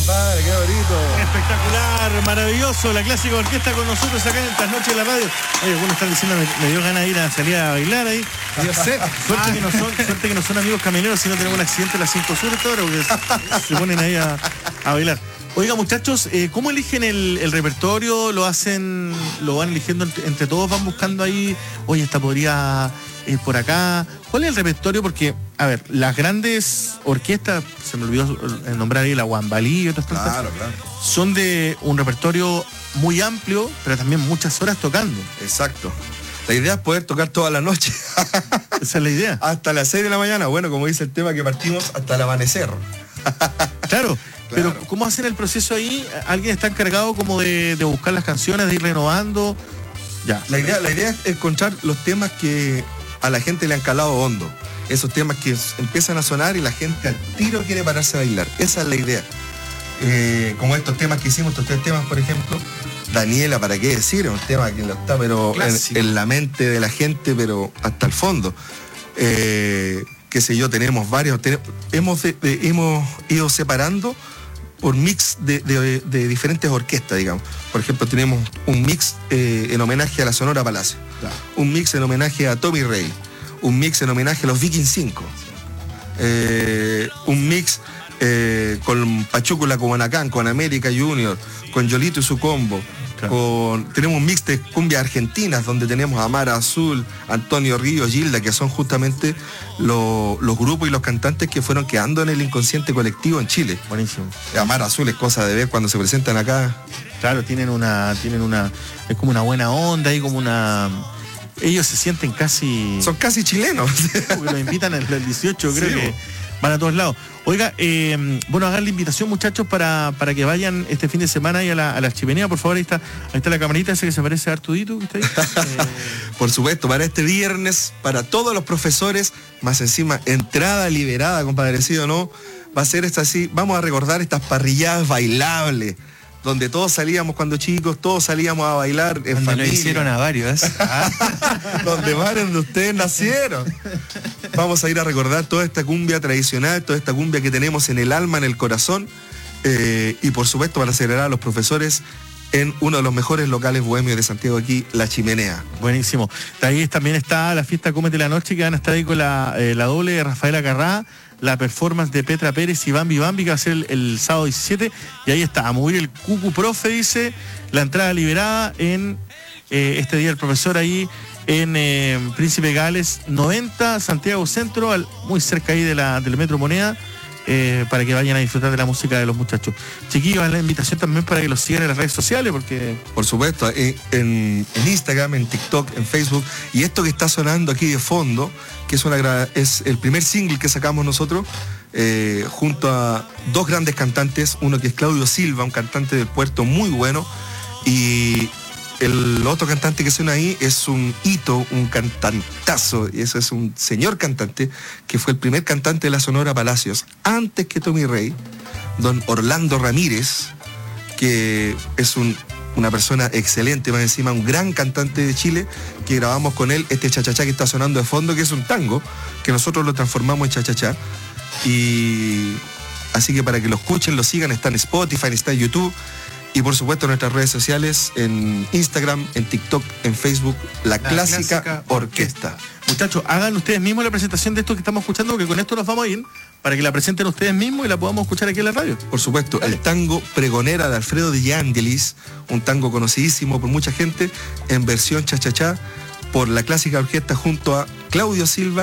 compadre, qué bonito. Espectacular, maravilloso, la clásica orquesta con nosotros acá en estas noches de la radio. Oye, algunos están diciendo, me dio ganas de ir a salir a bailar ahí. Yo sé. Suerte que no son amigos camioneros, si no tenemos un accidente a las 5 sur esta hora, porque se ponen ahí a bailar. Oiga, muchachos, ¿cómo eligen el repertorio? ¿Lo van eligiendo entre todos? ¿Van buscando ahí, oye, esta podría ir por acá? ¿Cuál es el repertorio? Porque, a ver, las grandes orquestas, se me olvidó nombrar ahí la Guambalí y otras tantas, Claro. son de un repertorio muy amplio, pero también muchas horas tocando. Exacto. La idea es poder tocar toda la noche. Esa es la idea. Hasta las 6 de la mañana. Bueno, como dice el tema, que partimos hasta el amanecer. Claro. Pero Claro. ¿cómo hacen el proceso ahí? ¿Alguien está encargado como de buscar las canciones, de ir renovando? Ya. La idea es encontrar los temas que a la gente le han calado hondo. Esos temas que empiezan a sonar y la gente al tiro quiere pararse a bailar. Esa es la idea. Como estos temas que hicimos, estos 3 temas, por ejemplo. Daniela, ¿para qué decir? Es un tema que lo está pero en la mente de la gente, pero hasta el fondo. Qué sé yo, tenemos varios. Hemos ido separando por mix de diferentes orquestas, digamos. Por ejemplo, tenemos un mix en homenaje a la Sonora Palacio, claro. Un mix en homenaje a Tommy Rey, un mix en homenaje a los Viking 5, un mix con Pachúcula Cubanacán, con América Junior, con Yolito y su combo. Claro. Tenemos un mix de cumbias argentinas donde tenemos a Mara Azul, Antonio Río, Gilda, que son justamente los grupos y los cantantes que fueron quedando en el inconsciente colectivo en Chile. Buenísimo. Mara Azul es cosa de ver cuando se presentan acá. Claro, tienen una, es como una buena onda y como una... Ellos se sienten casi... Son casi chilenos. Porque los invitan el 18, creo sí, que van a todos lados. Oiga, bueno, hagan la invitación, muchachos, para que vayan este fin de semana ahí a la chimenea, por favor. Ahí está la camarita esa que se parece a Artudito, que está ahí. Por supuesto, para este viernes, para todos los profesores, más encima, entrada liberada, compadrecito, ¿no? Va a ser esta así, vamos a recordar estas parrilladas bailables, donde todos salíamos cuando chicos, todos salíamos a bailar en donde familia. Lo hicieron a varios. Donde varios de ustedes nacieron. Vamos a ir a recordar toda esta cumbia tradicional, toda esta cumbia que tenemos en el alma, en el corazón, y por supuesto para celebrar a los profesores en uno de los mejores locales bohemios de Santiago, aquí, La Chimenea. Buenísimo. Ahí también está la fiesta Cómete la Noche, que van a estar ahí con la doble de Rafaela Carrá, la performance de Petra Pérez y Bambi Bambi, que va a ser el sábado 17, y ahí está, a mover el cucu profe, dice, la entrada liberada en este día el profesor ahí en Príncipe Gales 90, Santiago Centro, muy cerca ahí del Metro Moneda, para que vayan a disfrutar de la música de los muchachos. Chiquillos, la invitación también para que los sigan en las redes sociales, porque... Por supuesto, en Instagram, en TikTok, en Facebook, y esto que está sonando aquí de fondo, que es el primer single que sacamos nosotros, junto a 2 grandes cantantes, uno que es Claudio Silva, un cantante del puerto muy bueno, y el otro cantante que suena ahí es un hito, un cantantazo, y eso es un señor cantante, que fue el primer cantante de la Sonora Palacios, antes que Tommy Rey, don Orlando Ramírez, que es una persona excelente, más encima un gran cantante de Chile, que grabamos con él este chachachá que está sonando de fondo, que es un tango, que nosotros lo transformamos en chachachá. Y así que para que lo escuchen, lo sigan, está en Spotify, está en YouTube, y por supuesto en nuestras redes sociales, en Instagram, en TikTok, en Facebook, La Clásica Orquesta. Muchachos, hagan ustedes mismos la presentación de esto que estamos escuchando, porque con esto nos vamos a ir, para que la presenten ustedes mismos y la podamos escuchar aquí en la radio. Por supuesto, dale. El tango Pregonera de Alfredo Di Angelis, un tango conocidísimo por mucha gente, en versión cha-cha-cha, por La Clásica Orquesta junto a Claudio Silva